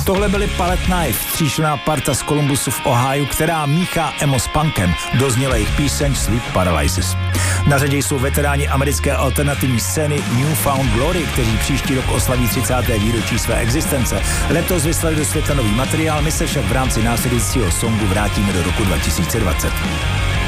Tohle byly Palette Knife, tříčlenná parta z Columbusu v Ohio, která míchá emo s punkem. Dozněla jejich píseň Sleep Paralysis. Na řadě jsou veteráni americké alternativní scény New Found Glory, kteří příští rok oslaví 30. výročí své existence. Letos vyslali do světa nový materiál, my se však v rámci následujícího songu vrátíme do roku 2020.